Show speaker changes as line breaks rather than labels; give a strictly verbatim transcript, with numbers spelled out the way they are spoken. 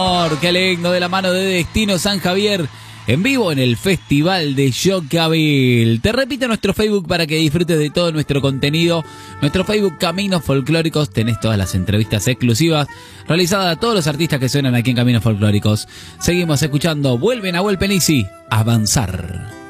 Qué lindo, de la mano de Destino San Javier, en vivo en el Festival de Yocavil. Te repito nuestro Facebook para que disfrutes de todo nuestro contenido. Nuestro Facebook Caminos Folclóricos, tenés todas las entrevistas exclusivas realizadas a todos los artistas que suenan aquí en Caminos Folclóricos. Seguimos escuchando, vuelven a Nahuel Penisi, Avanzar.